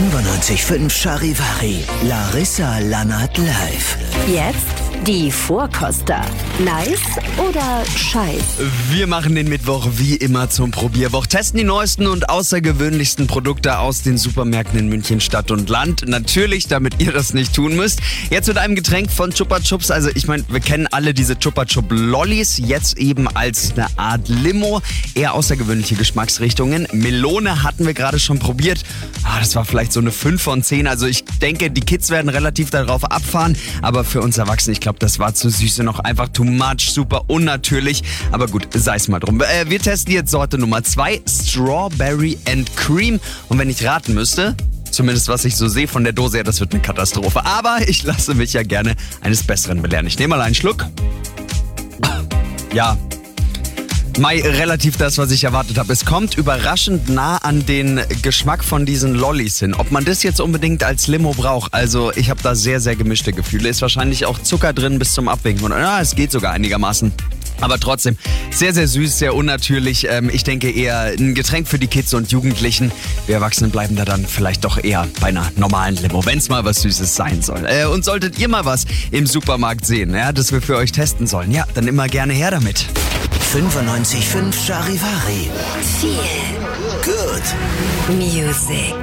95.5 Charivari. Larissa Lannert live. Jetzt die Vorkoster. Nice oder scheiß? Wir machen den Mittwoch wie immer zum Probierwoch. Testen die neuesten und außergewöhnlichsten Produkte aus den Supermärkten in München Stadt und Land. Natürlich, damit ihr das nicht tun müsst. Jetzt mit einem Getränk von Chupa Chups. Also ich meine, wir kennen alle diese Chupa Chup Lollis. Jetzt eben als eine Art Limo. Eher außergewöhnliche Geschmacksrichtungen. Melone hatten wir gerade schon probiert. Das war vielleicht so eine 5 von 10. Also ich denke, die Kids werden relativ darauf abfahren. Aber für uns Erwachsene, ich glaube, das war zu süß und noch einfach too much, super unnatürlich. Aber gut, sei es mal drum. Wir testen jetzt Sorte Nummer 2, Strawberry and Cream. Und wenn ich raten müsste, zumindest was ich so sehe von der Dose her, das wird eine Katastrophe. Aber ich lasse mich ja gerne eines Besseren belehren. Ich nehme mal einen Schluck. Ja, relativ das, was ich erwartet habe. Es kommt überraschend nah an den Geschmack von diesen Lollis hin. Ob man das jetzt unbedingt als Limo braucht, also ich habe da sehr, sehr gemischte Gefühle. Ist wahrscheinlich auch Zucker drin bis zum Abwinken. Und es geht sogar einigermaßen. Aber trotzdem, sehr, sehr süß, sehr unnatürlich. Ich denke eher ein Getränk für die Kids und Jugendlichen. Wir Erwachsenen bleiben da dann vielleicht doch eher bei einer normalen Limo, wenn es mal was Süßes sein soll. Und solltet ihr mal was im Supermarkt sehen, ja, das wir für euch testen sollen, ja, dann immer gerne her damit. 95.5 Charivari. Viel Good Music.